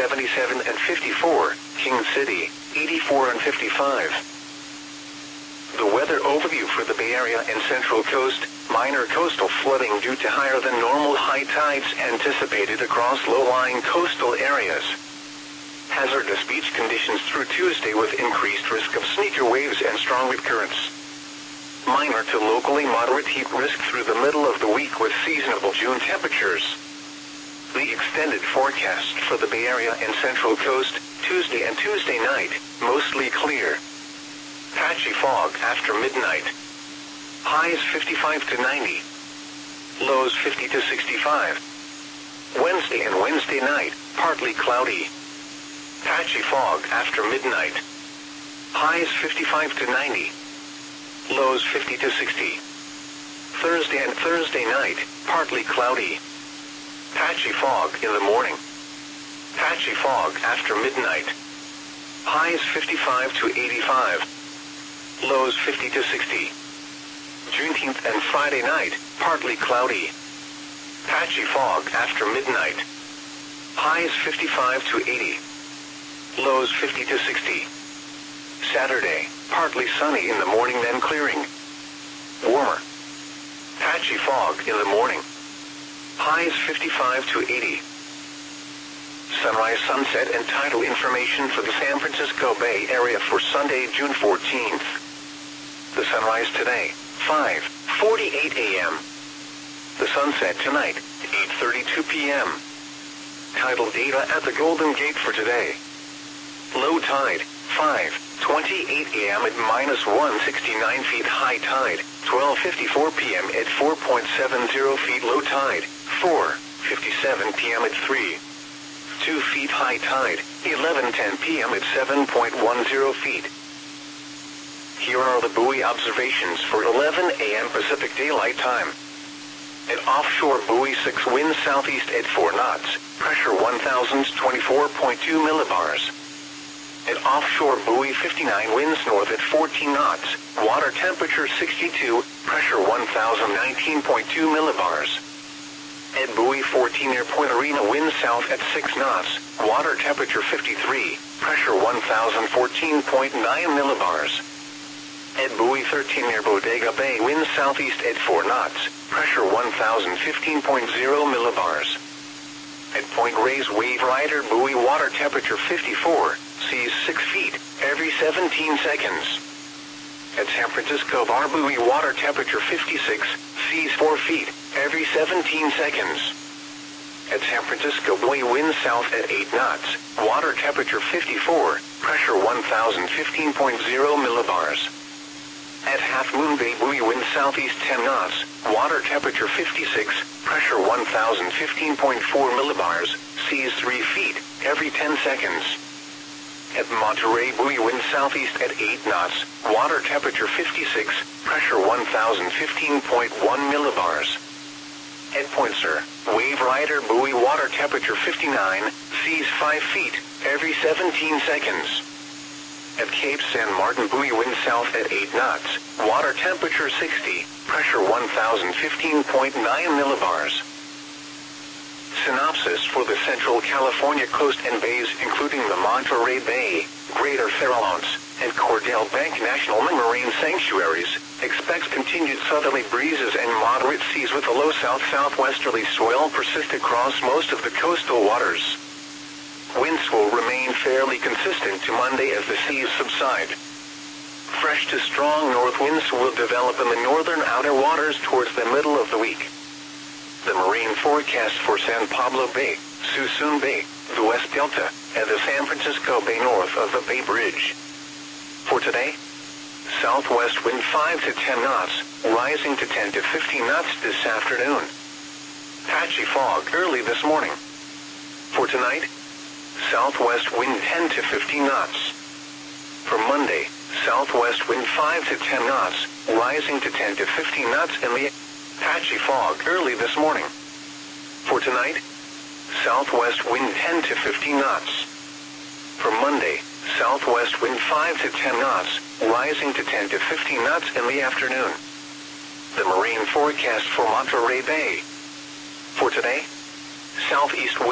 77 and 54, King City, 84 and 55. The weather overview for the Bay Area and Central Coast: minor coastal flooding due to higher than normal high tides anticipated across low-lying coastal areas. Hazardous beach conditions through Tuesday with increased risk of sneaker waves and strong wind currents. Minor to locally moderate heat risk through the middle of the week with seasonable June temperatures. The extended forecast for the Bay Area and Central Coast: Tuesday and Tuesday night, mostly clear. Patchy fog after midnight. Highs 55 to 90. Lows 50 to 65. Wednesday and Wednesday night, partly cloudy. Patchy fog after midnight. Highs 55 to 90. Lows 50 to 60. Thursday and Thursday night, partly cloudy. Patchy fog in the morning. Patchy fog after midnight. Highs 55 to 85. Lows 50 to 60. Juneteenth and Friday night, partly cloudy. Patchy fog after midnight. Highs 55 to 80. Lows 50 to 60. Saturday, partly sunny in the morning then clearing. Warmer. Patchy fog in the morning. Highs 55 to 80. Sunrise, sunset, and tidal information for the San Francisco Bay Area for Sunday, June 14th. The sunrise today, 5:48 a.m. The sunset tonight, 8:32 p.m. Tidal data at the Golden Gate for today. Low tide, 5:28 a.m. at -169 feet. High tide, 12:54 p.m. at 4.70 feet. Low tide, 4:57 p.m. at 3.2 feet. High tide, 11:10 p.m. at 7.10 feet. Here are the buoy observations for 11 a.m. Pacific Daylight Time. At offshore buoy 6, wind southeast at 4 knots, pressure 1,024.2 millibars. At offshore buoy 59, winds north at 14 knots, water temperature 62, pressure 1,019.2 millibars. At buoy 14 near Point Arena, wind south at 6 knots, water temperature 53, pressure 1,014.9 millibars. At buoy 13 near Bodega Bay, wind southeast at 4 knots, pressure 1,015.0 millibars. At Point Reyes Wave Rider buoy, water temperature 54, seas 6 feet, every 17 seconds. At San Francisco Bar buoy, water temperature 56, seas 4 feet, every 17 seconds. At San Francisco buoy, wind south at 8 knots, water temperature 54, pressure 1,015.0 millibars. At Half Moon Bay buoy, wind southeast 10 knots, water temperature 56, pressure 1,015.4 millibars, seas 3 feet, every 10 seconds. At Monterey buoy, wind southeast at 8 knots, water temperature 56, pressure 1,015.1 millibars. At Point Sur, Wave Rider buoy, water temperature 59, seas 5 feet, every 17 seconds. At Cape San Martin buoy, wind south at 8 knots, water temperature 60, pressure 1,015.9 millibars. Synopsis for the Central California coast and bays, including the Monterey Bay, Greater Farallones, and Cordell Bank National Marine Sanctuaries, expects continued southerly breezes and moderate seas with a low south-southwesterly swell persist across most of the coastal waters. Winds will remain fairly consistent to Monday as the seas subside. Fresh to strong north winds will develop in the northern outer waters towards the middle of the week. The marine forecast for San Pablo Bay, Suisun Bay, the West Delta, and the San Francisco Bay north of the Bay Bridge. For today, southwest wind 5 to 10 knots, rising to 10 to 15 knots this afternoon. Patchy fog early this morning. For tonight, southwest wind 10 to 15 knots. For Monday, southwest wind 5 to 10 knots, rising to 10 to 15 knots in the patchy fog early this morning. For tonight, southwest wind 10 to 15 knots. For Monday, southwest wind 5 to 10 knots, rising to 10 to 15 knots in the afternoon. The marine forecast for Monterey Bay. For today, southeast wind